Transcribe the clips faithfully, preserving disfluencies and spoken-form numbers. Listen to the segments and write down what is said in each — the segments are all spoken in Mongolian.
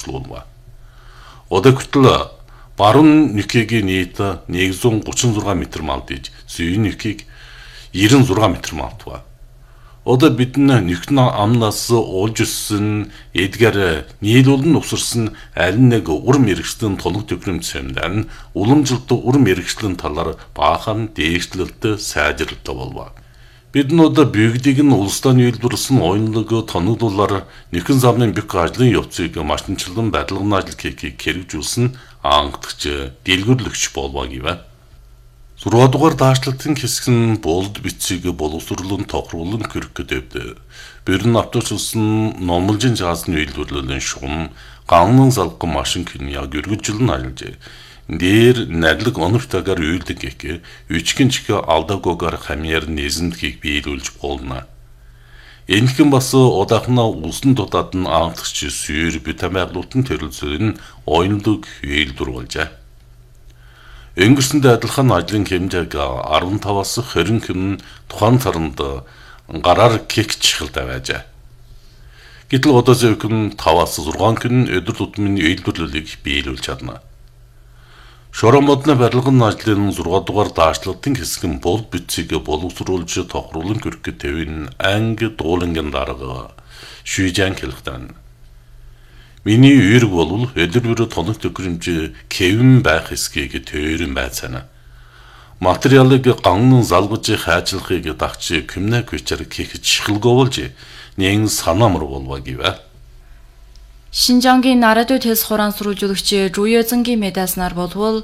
болва. Одоо хүртэл баруун нөхөгийн нийт нэгдүгээр гучин зургаан метр малдиж, зүүн нөхийг девяносто зургаан метр малтва. Одоо бидний нөхөн амнаас уулж өссөн эдгээр нийлүүлэн усарсан аль нэг ур мэрэгчлэн тулг төхрөмж сэмдэн уламжилт ур мэрэгчлэн талаар баахан дээшлэлт сайжралтай болва. Бидний одоо бүгдийг нь улстай нийлбэрлсэн оюунлог тоноглуулаар нөхөн замын бүх ажлын явцыг машинчлан барилгын ажил хийхийг хэрэгжүүлсэн ангадагч дэлгүрлэгч болва гэвэ. зургаа дугаар даашлалтын хэсэг нь болд бичиг боловсруулан тохируулан кэркэдэв. Бэрн авточлсан номлжин жаасны үйлдвэрлэлийн шугам ганнан залган машин хэн яг өргөжлөн ажиллажээ. Дээр надлаг оновтагаар үйлдэг гэх үчгэн чих алдагоогоор хамьяар нэзэнтгийг биелүүлж болно. Энэхэн бас удаахна усан дутаад нь ангадагч сүйр битамайлуултан төрөлцөн оюунлог үйлдвэр болжээ. Өнгөрсөнд адилхан ажлын хэмжээг арван таваас хорин хэм тухайн сарнд гараар кек чихэлтэй байжээ. Гэтэл одоо зөвхөн таваас зургаан хүн өдөр тутмын үйлдвэрлэлийг биелүүлж чадна. Шорон модны барилгын ажлын зургаа дугаар даашлалтын хэсэг нь бол бичиг боловсруулж тохируулан кэркэт тэвэн анги дуулангийн дарга шүйжан хэлхтэн. Миний үйрэг бол өдөр тоног төхрөмж кевэн байх хэсгийг тойрон байцаана. Материалыг ганнан залгаж хайжлахыг дагч кимнэ көчөр хийх чихэлгөөлж нэн санамар болва гэвэ. Шинжангийн нарадуу тэлс хураансруулжуулагч Жуёзангийн медаснаар болвол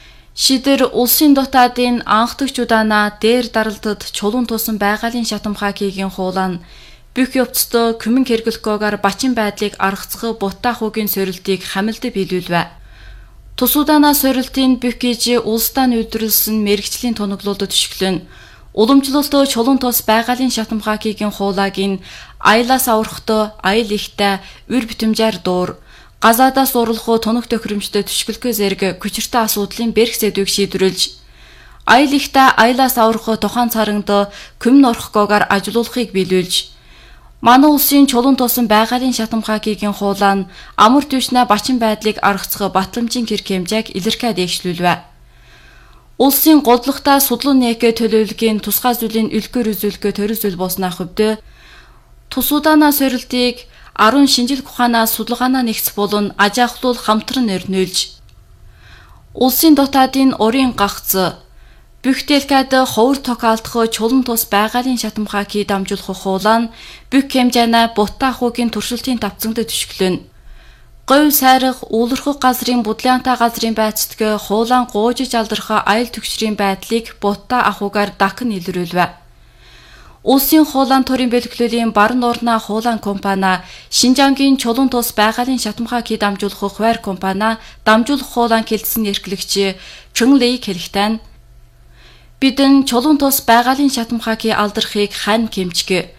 шидэр улсын дотаадын анхдагчудаана дээр даралтад чулуун тусан байгалийн шатамхаагийн хуулаа бүх явцдаа күмэн хэрэглэхгүйгээр бачин байдлыг аргацгах бутаах үгийн сорилтыг хамилдаа биелүүлвэ. Тусууданаа сорилтын бүх гэж улсдаа үйлдвэрлэсэн мэрэгчлийн тоноглолдод төшөглөн уламжлалтаа чулуун тус байгалийн шатамхаагийн хуулагийн аялаас аврахтаа аял ихтэй үр битэмжээр дуур газаадаас урлахуу тоног төхрөмжтэй төшгөлгөө зэрэг хүчиртэй асуудлын берх зэдвийг шийдвэрлэж аял ихтэй аялаас аврахуу тухайн царангд күмэн орохгүйгээр ажилуулахыг биелүүлж манай улсын чулуун тусан байгалийн шатамхаагийн хуулаа нь амар түвшнэ бачин байдлыг аргацгах батламжийн хэрэг хэмжээг илэрхийлж дэвшлүүлвэ. Улсын голдлогтой судлан нэгэ төлөвлөгийн тусгай зүйлийн үлгэр үзүүлэлтөө төрөсөл босноо хөвдөө тусууданаа сорилтыг арван шинжил ухаанаас судалгаанаа нэгц болон ажиахлуул хамтран өрнөөлж улсын дотаадын урийн гагц бүх дэлгэд ховор токаалтх чулуун тус байгалийн шатамхаагийг дамжуулах хуулаа нь бүх хэмжээнэ бутаах үгийн туршилтын тавцангад төшөглөн говь сайрах уулархах газрын будлаантай газрын байцатгэ хуулаан гоожиж алдархаа аял түгшрийн байдлыг бутаа ахугаар дахин илрүүлвэ. Улсын хуулаан төрийн бэлгэллийн баруун орноо хуулаан компани Шинжангийн чулуун тус байгалийн шатамхаагийг дамжуулах хуваар компани дамжуулах хуулаан хэлтсэн эрхлэгч Чөнлэй хэлэхтэн бидэн чулуун тус байгалийн шатамхаагийн алдархыг хань кэмчгэ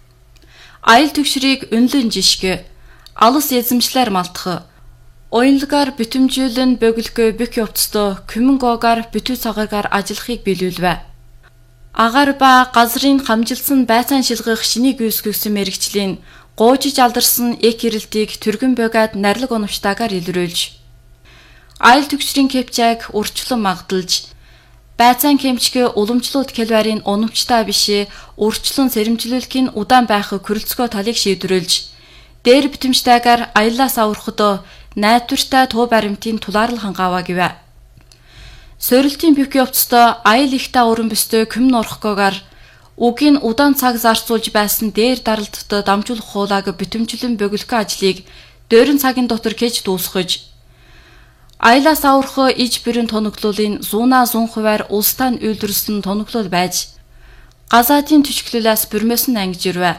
аял түгшрийг өнлөн жишгэ алс эзэмшлэр малтах оюунлагаар битэмжүүлэн бөглөхөө бүх явцдаа күмэнгоогаар битүү цагаагаар ажиллахыг биелүүлвэ. Агаар ба газрын хамжилсан байцаан шилгэх шинийг үүсгэсэн мэрэгчлийн гоожиж алдарсан эк ирэлтийг түргэн богад нарлаг оновчтаагаар илрүүлж аял түгшрийн кепчаг урчлан магдалж байцаан кемчгэ уламжлалт калорийн оновчтой бишээ урчлан сэрэмжлүүлэхийн удаан байх хүрэлцгөө талыг шийдвэрлэж дээр битэмжтэйгээр аяллаас аврахад найдвартай туу баримтын тулаарлал хангааваа гэвэ. Сорилтын бүх явцдаа аял ихтэй уран бөстэй күмэн орохгүйгээр үгийн удаан цаг зарцуулж байсан дээр даралтад дамжуулах хуулааг битэмжлэн бөглөх ажлыг дөрөн цагийн дотор хийж дуусгаж аялаас аврах иж бүрэн тоноглолын зуунаа зун хуваар улстай нь үйлдвэрлэсэн тоноглол байж газаадын төчгөлөөс бүрмөөсөн ангиж ирвэ.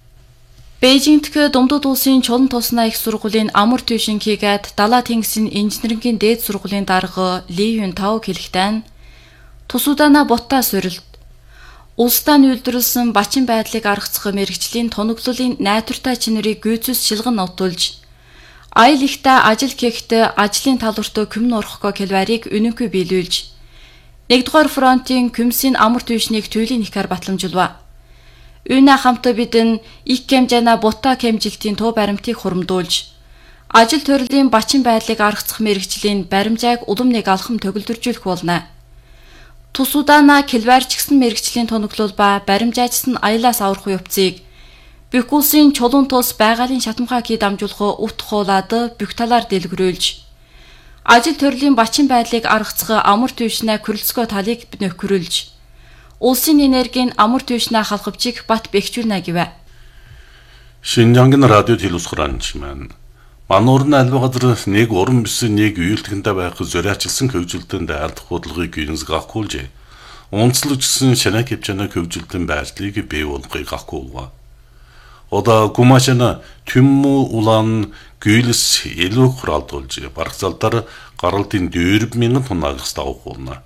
Бээжингт Думдууд улсын чулуун тусна их сургуулийн амар төвшин хийгээд далаа тэнгисийн инженерийн дээд сургуулийн дарга Ли Юн Тав хэлэхтэн тусуудаана бутаа сорилт улстай нь үйлдвэрлэсэн бачин байдлыг аргацгах мэрэгчлийн тоноглолын найдвартай чинэрийг гүйцэс шилгэн нотуулж аял ихтэй ажил хийхдээ ажлын талбартаа күмэн орохгоо калорийг үнэнгүй биелүүлж нэгдүгээр фронтын күмсийн амар төвшнийг туйлын ихээр батламжуулва. Үүнэ хамтаа бидэн их хэмжээний бутаа хэмжилтийн туу баримтыг хуримдуулж Ажил төрлийн бачин байдлыг аргацах мэрэгжлийн баримжааг улам нэг алхам төгөлдржүүлэх болно. Тусудана Кэлварчгсан мэрэгжлийн тоноглол ба баримжаачсан аялаас аврах явцыг бүх улсын чулуун тус байгалийн шатамхааг дамжуулах ут хуулаад бүх талаар дэлгэрүүлж ажил төрлийн бачин байдлыг аргацах амар түвшнээ көрөлцгөө талыг нөхрүүлж улсын энергийн амар түвшнээ халахвчиг бат бэхжүүлнэ гэвэ. Шинжангийн радио телевизхранчман мануурны альва газар нэг уран бисэн нэг үйлдэхэндээ байх зориачилсан хөгжилтөнд айлдах бодлогыг гинс гахгуулж онцлогчсон шанаа хэмжээний хөгжилтийн байдлыг бий болгохыг гахгуулва. Ода гумашана түммү улаан гүйлс илүү хуралдуулж баргзалдар гаралтын дөрв мянган тоннаагаас дагуулна.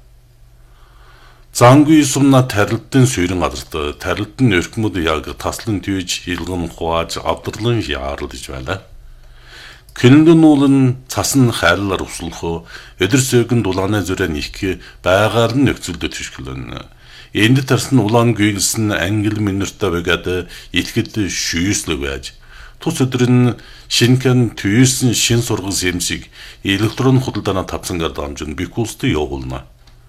Зангүй сумна тарилтын суурин газарт тарилтын өрхмөд яг таслан түйж илгэн хуааж авдарлан яарлаж байна. Күнлэн уулын цасан хайрлаар услах өдөрсөөгн дулааны зүрэн их байгаар нь нөхцөлдө төшгөлөн. Энд тарсан улаан гүйлсэн англи минутаа бөгөөд итгэд шүүслэг байж тус өдрөн шинхэн түйсэн шин сургас эмсиг электрон худалдаана тавцангаар дамжин бикулст явуулна.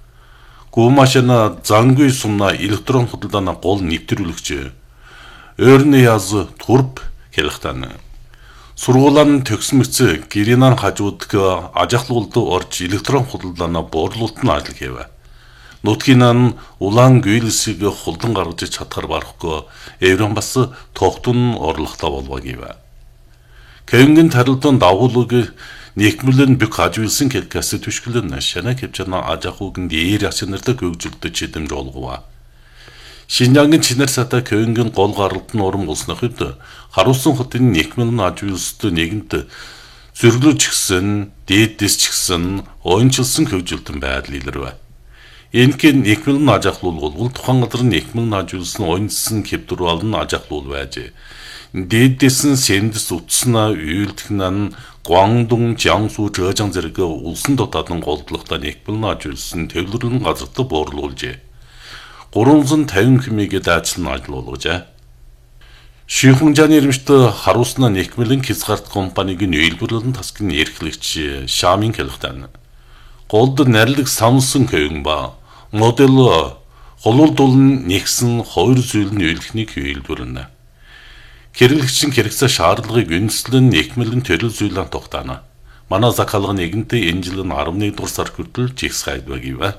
Гумашана зангүй сумна электрон худалдаана гол нэвтрүүлэгч өөрний яз турп хэлхтана. Сургуулиан төгсмөц гэринан хажуудг ажахлуулд орж электрон худалдаана буурлуултан ажил хийв. Нутгинан улаан гүйлсийг хулдан гаргаж чадхаар барахгүй Еврон бас тогтун орлоготой болов гэв. Кэнгийн тарилтын дагуулыг нэгмлэн бүх хажуулсан келкэс түшгэлэн шанаа хэмжээний ажахуугийн дээр ачнартай хөгжилтөд чидэмж олгова. Шинжангийн чинэр сата кэнгийн гол гаралт нь уран болсны хувьд харуулсан хотын нэгмлэн ажуулсд нэгэнт зөрглөж гисэн дээдэс ч гисэн ойнчилсан хөгжилтөн байдал илэрвэ. Энэхин нэгмлэн ажахлуул бол тухайн газар нэгмлэн ажуулсан ойнчилсан хэвдүр болон ажахлуул байж дээдэсэн сэндс утснаа үйлдэхнэн Гуандун, Jiangsu, Zhejiang зэрэг улсын дотоодын голдлоготой нэгмлэн ажуулсан төвлөрөн газарт буурлуулжээ. гурван зуун тавин хэмээгээ даачилан ажил болгожээ. Шихунжаны ирэмжт харуулсна нэгмлэн хязгаарт компанийн үйлдвэрлэлэн тасгийн эрхлэгч Шамин хэлхтэн. Голд нэрлэг самсан хөвөн ба модель холуулдулн нэгсэн хоёр зүйл нь үйлдэхнийг үйлдвэрлэнэ. Хэрэглэгчин хэрэгцээ шаардлагыг үндэслэн нэгмлэн төрөл зүйлэн тогтоно. Манай захалга нэгэнтээ энэ жил нь арван нэг дугаар сар хүртэл жигс хайдваа гэвэ.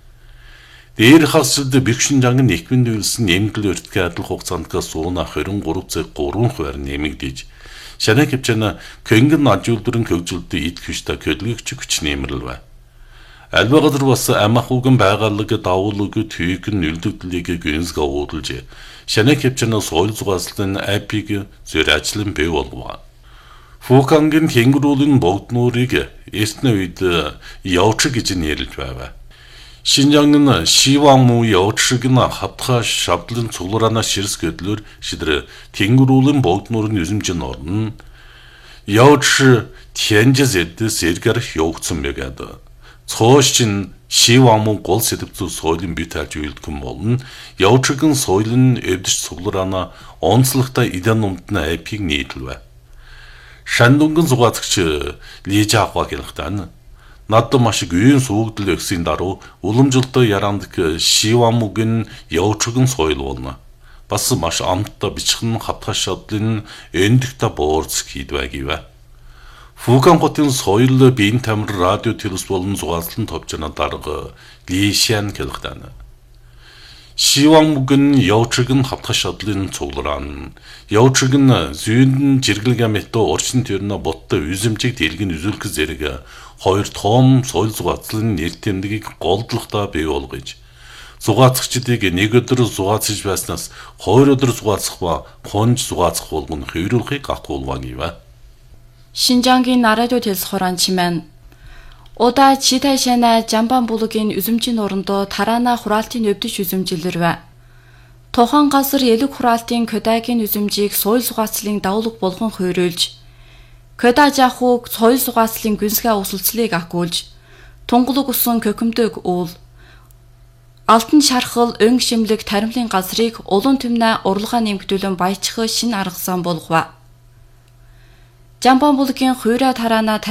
Дээр хасалд бэгшинжангийн нэгмэн үйлсэн нэмгэл өртгөө адил хугацаанд сууна хорин гурав цаг гурван хувиар нэмэгдэж шанаа хэмжээний кэнгийн ажуулдрын хөгжилтөд ид хүчтэй хөдөлгөгч хүч нэмэрлэв. Альва газар бас амахууган байгаалаг давуулаг түйгэн үлдэгдлийг гүнсгээ уудалж шанаа хэмжээний соёл зугаалсан апиг зөраачлан бий болгов. Фукангийн тэнгэрүүлэн богднуурыг эсний үед явж гэж нэрлэж байв. Шинжангын Шивангму явчшигн хатха шавдлын цуглараана ширс гэдлэр шидэр тэнгэрүүлэн богднуурын үзэмжин орно. Явч тянжэзэдэс эргэр явгцсан байгаад. Цоошчин Шивангму гол сэдвцүү соёлын бий тааж үйлдэхэн болно. Явчшигн соёлын эвдэж цуглараана онцлогтой идэн номтны апиг нийтлвэ. Шандунгын зугаацагч Лижаахва хэлэхдээ над маш гүйн суугдал өгсийн даруй уламжилттой ярандк Шивангмугийн явчгын соёл болно. Бас маш амттай бичхэн хатгаш шадлын эндэгтэй буурц хийдвэ гэвэ. Фукан хотын соёл биеийн тамир радио телевиз болон зугаалсан товчна дарга Лишан хэлэхдээ Шивангмугийн явчгын хатгаш шадлын цуглараан явчгын зүйн жиргэлгээ мэтто орчин төрнө боттой үзэмжиг дэлгэн үзүүлэх зэрэг хоёр том соёл зугаацлын нэр тэмдгийг голдлоготой бий болгож зугаацагчдыг нэг өдөр зугаацж байснаас хоёр өдөр зугаацах ба хонж зугаацах болгон хөврүүлэхийг гахгуулваа гэвэ. Шинжангийн радио телевизхорон чимэн Ода читайшана Жамбан булгийн үзэмжийн орондоо тараана хураалтын өвдөж үзэмжилэрвэ. Тохон газар элэг хураалтын кодагийн үзэмжийг соёл зугаацлын давлаг болгон хойруулж кода жахууг соёл зугаацлын гүнсгээ усалцлыг агуулж тунгалаг усан көкөмдөг уул алтан шархал өн шимлэг таримлын газрыг улуун түмнэ урлагаа нэмэгдүүлэн баяжих шинэ арга зам болгова. Жамбан булгийн хуйраа тараана